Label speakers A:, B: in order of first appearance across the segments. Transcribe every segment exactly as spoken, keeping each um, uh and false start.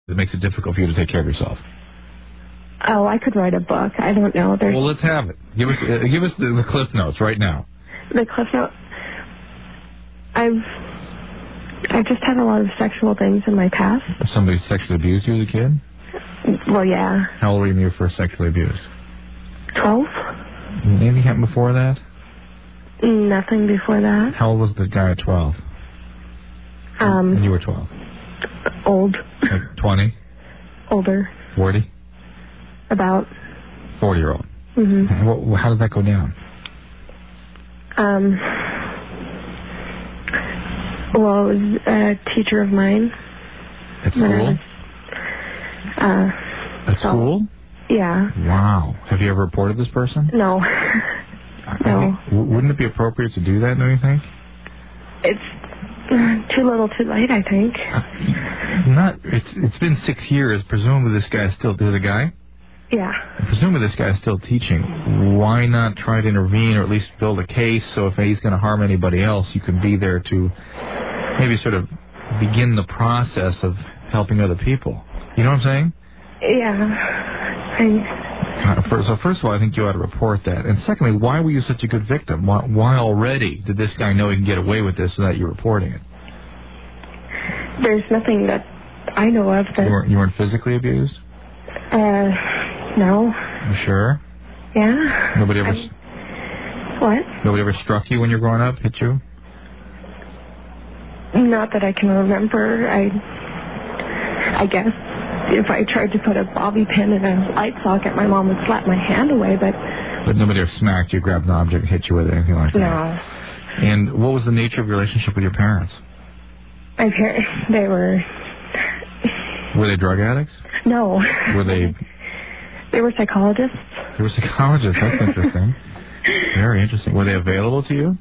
A: that makes it difficult for you to take care of yourself?
B: Oh, I could write a book. I don't know. There's
A: Well, let's have it. Give us uh, give us the, the Cliff Notes right now.
B: The Cliff Notes. I've I just had a lot of sexual things in my past.
A: Somebody sexually abused you as a kid?
B: Well, yeah.
A: How old were you when you were first sexually abused?
B: Twelve.
A: Anything happened before that?
B: Nothing before that.
A: How old was the guy at twelve?
B: Um.
A: When you were twelve?
B: Old.
A: Like twenty?
B: Older.
A: Forty?
B: About.
A: Forty-year-old.
B: Mm-hmm.
A: What, how did that go down?
B: Um. Well, it was a teacher of mine.
A: At school?
B: Uh.
A: At
B: so,
A: school?
B: Yeah.
A: Wow. Have you ever reported this person?
B: No. No.
A: I mean, wouldn't it be appropriate to do that, don't you think?
B: It's too little too late, I think.
A: Uh, not. It's It's been six years. Presumably this guy is still... There's a guy?
B: Yeah.
A: Presumably this guy is still teaching. Why not try to intervene or at least build a case so if he's going to harm anybody else, you can be there to maybe sort of begin the process of helping other people? You know what I'm saying?
B: Yeah. I...
A: Uh, first, so first of all, I think you ought to report that. And secondly, why were you such a good victim? Why, why already did this guy know he can get away with this without you reporting it?
B: There's nothing that I know of that...
A: You weren't, you weren't physically abused?
B: Uh, no.
A: You sure?
B: Yeah.
A: Nobody ever...
B: I... What?
A: Nobody ever struck you when you were growing up, hit you?
B: Not that I can remember. I... I guess... If I tried to put a bobby pin in a light socket, my mom would slap my hand away, but...
A: But nobody ever smacked you, grabbed an object, hit you with it, anything like that?
B: No.
A: And what was the nature of your relationship with your parents?
B: My parents, they were...
A: Were they drug addicts?
B: No.
A: Were they...
B: They were psychologists.
A: They were psychologists, that's interesting. Very interesting. Were they available to you?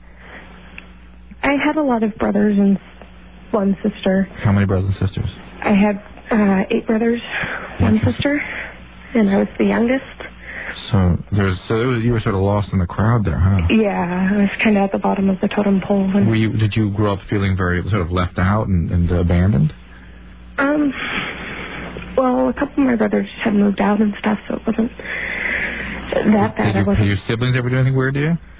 B: I had a lot of brothers and one sister.
A: How many brothers and sisters?
B: I had... Uh, eight brothers, one sister, and I was the youngest.
A: So there's so it was, you were sort of lost in the crowd there, huh?
B: Yeah, I was kind of at the bottom of the totem pole. And,
A: were you? Did you grow up feeling very sort of left out and, and abandoned?
B: Um. Well, a couple of my brothers had moved out and stuff, so it wasn't that bad.
A: Did, you,
B: I wasn't.
A: did your siblings ever do anything weird to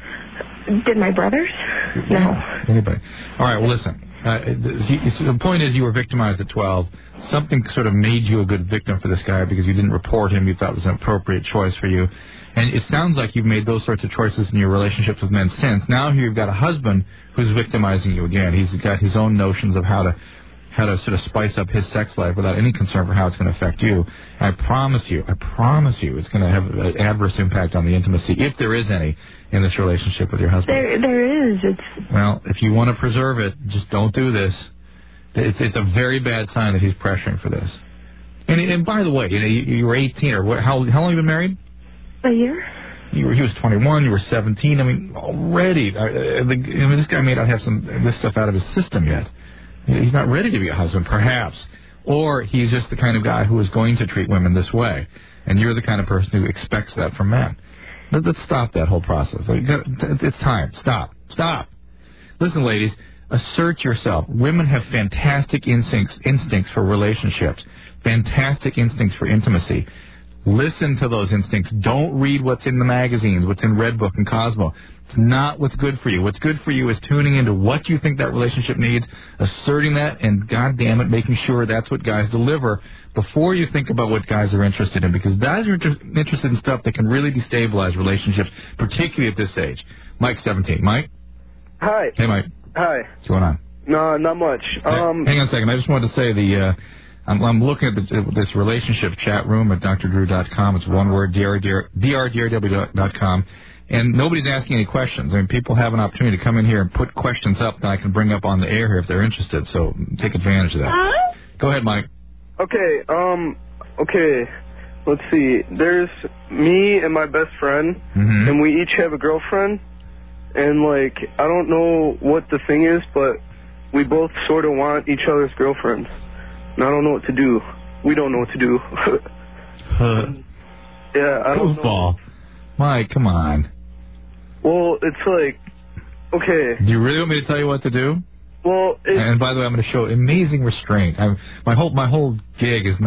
A: you?
B: Did my brothers? No.
A: Anybody? All right. Well, listen. Uh, the, the point is you were victimized at twelve. Something sort of made you a good victim for this guy because you didn't report him. You thought it was an appropriate choice for you. And it sounds like you've made those sorts of choices in your relationships with men since. Now here you've got a husband who's victimizing you again. He's got his own notions of how to how to sort of spice up his sex life without any concern for how it's going to affect you. I promise you, I promise you it's going to have an adverse impact on the intimacy, if there is any, in this relationship with your husband.
B: There, there is. It's...
A: Well, if you want to preserve it, just don't do this. It's, it's a very bad sign that he's pressuring for this. And, and by the way, you know, you, you were eighteen, or what, how, how long have you been married?
B: A year.
A: You were, he was twenty-one, you were seventeen. I mean, already, uh, the, I mean, this guy may not have some this stuff out of his system yet. He's not ready to be a husband, perhaps. Or he's just the kind of guy who is going to treat women this way. And you're the kind of person who expects that from men. Let's stop that whole process. It's time. Stop. Stop. Listen, ladies, assert yourself. Women have fantastic instincts, instincts for relationships, fantastic instincts for intimacy. Listen to those instincts. Don't read what's in the magazines, what's in Redbook and Cosmo. It's not what's good for you. What's good for you is tuning into what you think that relationship needs, asserting that, and goddamn it, making sure that's what guys deliver before you think about what guys are interested in, because guys are inter- interested in stuff that can really destabilize relationships, particularly at this age. Mike's seventeen. Mike?
C: Hi.
A: Hey, Mike.
C: Hi.
A: What's going on?
C: No, not much. Um,
A: Hang on a second. I just wanted to say the... Uh, I'm, I'm looking at the, this relationship chat room at D R drew dot com. It's one word, D R D R D R W dot com. And nobody's asking any questions. I mean, people have an opportunity to come in here and put questions up that I can bring up on the air here if they're interested. So take advantage of that. Uh-huh. Go ahead, Mike.
C: Okay, um, okay. Let's see. There's me and my best friend,
A: mm-hmm.
C: and we each have a girlfriend. And, like, I don't know what the thing is, but we both sort of want each other's girlfriends. And I don't know what to do. We don't know what to do.
A: uh,
C: yeah, I don't
A: Goofball.
C: know.
A: Mike, come on.
C: Well, it's like, okay.
A: Do you really want me to tell you what to do?
C: Well, it's...
A: And by the way, I'm going to show amazing restraint. I'm, my whole my whole gig is not